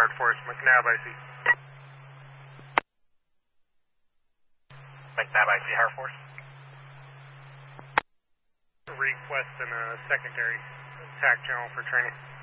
Hard Force, McNabb IC. McNabb IC, Hard Force. Requesting a secondary attack channel for training.